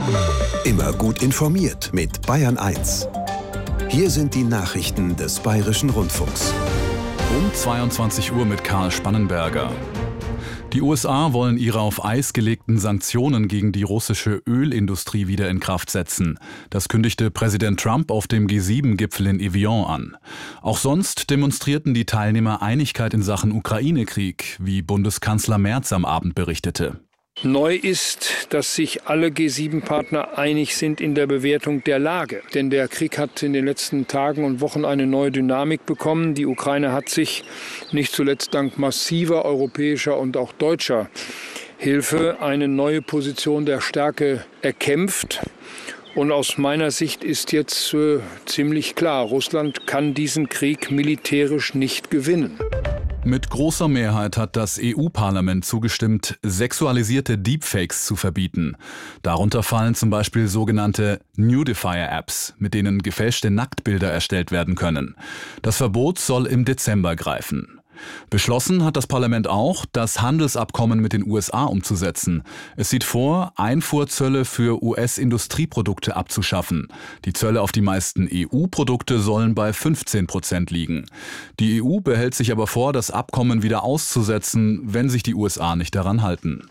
Immer gut informiert mit Bayern 1. Hier sind die Nachrichten des Bayerischen Rundfunks. Um 22 Uhr mit Karl Spannenberger. Die USA wollen ihre auf Eis gelegten Sanktionen gegen die russische Ölindustrie wieder in Kraft setzen. Das kündigte Präsident Trump auf dem G7-Gipfel in Evian an. Auch sonst demonstrierten die Teilnehmer Einigkeit in Sachen Ukraine-Krieg, wie Bundeskanzler Merz am Abend berichtete. Neu ist, dass sich alle G7-Partner einig sind in der Bewertung der Lage. Denn der Krieg hat in den letzten Tagen und Wochen eine neue Dynamik bekommen. Die Ukraine hat sich nicht zuletzt dank massiver europäischer und auch deutscher Hilfe eine neue Position der Stärke erkämpft. Und aus meiner Sicht ist jetzt ziemlich klar, Russland kann diesen Krieg militärisch nicht gewinnen. Mit großer Mehrheit hat das EU-Parlament zugestimmt, sexualisierte Deepfakes zu verbieten. Darunter fallen zum Beispiel sogenannte Nudifier-Apps, mit denen gefälschte Nacktbilder erstellt werden können. Das Verbot soll im Dezember greifen. Beschlossen hat das Parlament auch, das Handelsabkommen mit den USA umzusetzen. Es sieht vor, Einfuhrzölle für US-Industrieprodukte abzuschaffen. Die Zölle auf die meisten EU-Produkte sollen bei 15% liegen. Die EU behält sich aber vor, das Abkommen wieder auszusetzen, wenn sich die USA nicht daran halten.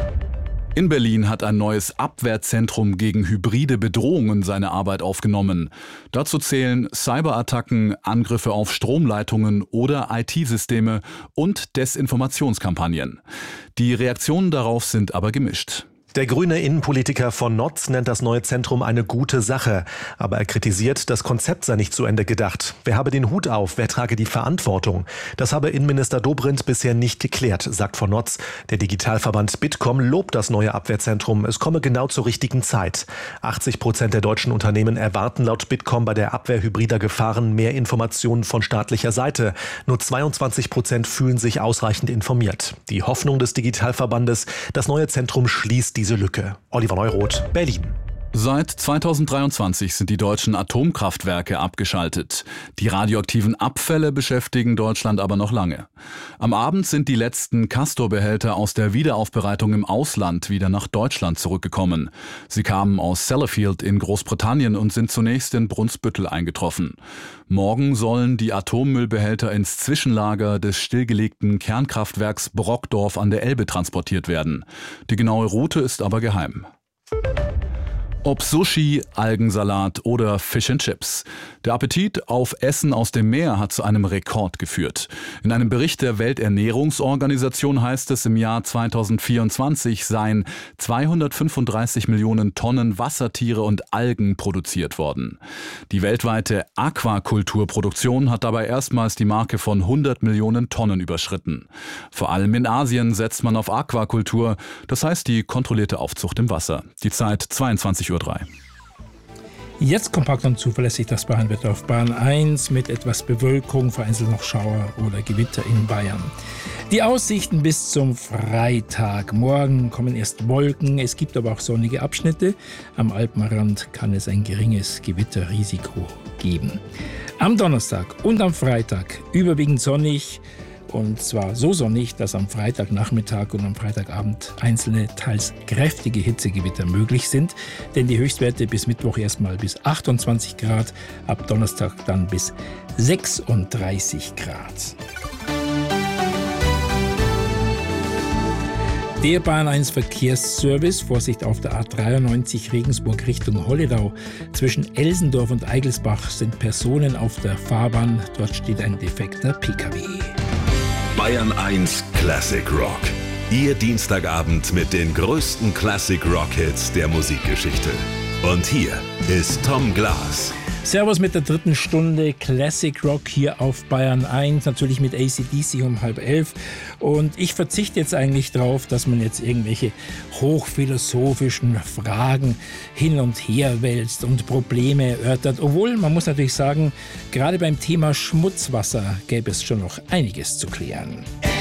In Berlin hat ein neues Abwehrzentrum gegen hybride Bedrohungen seine Arbeit aufgenommen. Dazu zählen Cyberattacken, Angriffe auf Stromleitungen oder IT-Systeme und Desinformationskampagnen. Die Reaktionen darauf sind aber gemischt. Der grüne Innenpolitiker von Notz nennt das neue Zentrum eine gute Sache. Aber er kritisiert, das Konzept sei nicht zu Ende gedacht. Wer habe den Hut auf? Wer trage die Verantwortung? Das habe Innenminister Dobrindt bisher nicht geklärt, sagt von Notz. Der Digitalverband Bitkom lobt das neue Abwehrzentrum. Es komme genau zur richtigen Zeit. 80% der deutschen Unternehmen erwarten laut Bitkom bei der Abwehr hybrider Gefahren mehr Informationen von staatlicher Seite. Nur 22% fühlen sich ausreichend informiert. Die Hoffnung des Digitalverbandes, das neue Zentrum schließt diese Lücke. Oliver Neuroth, Berlin. Seit 2023 sind die deutschen Atomkraftwerke abgeschaltet. Die radioaktiven Abfälle beschäftigen Deutschland aber noch lange. Am Abend sind die letzten Castor-Behälter aus der Wiederaufbereitung im Ausland wieder nach Deutschland zurückgekommen. Sie kamen aus Sellafield in Großbritannien und sind zunächst in Brunsbüttel eingetroffen. Morgen sollen die Atommüllbehälter ins Zwischenlager des stillgelegten Kernkraftwerks Brockdorf an der Elbe transportiert werden. Die genaue Route ist aber geheim. Ob Sushi, Algensalat oder Fish and Chips. Der Appetit auf Essen aus dem Meer hat zu einem Rekord geführt. In einem Bericht der Welternährungsorganisation heißt es, im Jahr 2024 seien 235 Millionen Tonnen Wassertiere und Algen produziert worden. Die weltweite Aquakulturproduktion hat dabei erstmals die Marke von 100 Millionen Tonnen überschritten. Vor allem in Asien setzt man auf Aquakultur, das heißt die kontrollierte Aufzucht im Wasser. Die Zeit 22:03 Uhr. Jetzt kompakt und zuverlässig das Bayernwetter auf Bayern 1 mit etwas Bewölkung, vereinzelt noch Schauer oder Gewitter in Bayern. Die Aussichten bis zum Freitag. Morgen kommen erst Wolken, es gibt aber auch sonnige Abschnitte. Am Alpenrand kann es ein geringes Gewitterrisiko geben. Am Donnerstag und am Freitag überwiegend sonnig. Und zwar so sonnig, dass am Freitagnachmittag und am Freitagabend einzelne, teils kräftige Hitzegewitter möglich sind. Denn die Höchstwerte bis Mittwoch erstmal bis 28 Grad, ab Donnerstag dann bis 36 Grad. Der Bayern 1 Verkehrsservice, Vorsicht auf der A93 Regensburg Richtung Holledau. Zwischen Elsendorf und Eigelsbach sind Personen auf der Fahrbahn. Dort steht ein defekter PKW. Bayern 1 Classic Rock. Ihr Dienstagabend mit den größten Classic Rock Hits der Musikgeschichte. Und hier ist Tom Glas. Servus mit der dritten Stunde Classic Rock hier auf Bayern 1, natürlich mit AC/DC um 10:30. Und ich verzichte jetzt eigentlich drauf, dass man jetzt irgendwelche hochphilosophischen Fragen hin und her wälzt und Probleme erörtert. Obwohl, man muss natürlich sagen, gerade beim Thema Schmutzwasser gäbe es schon noch einiges zu klären.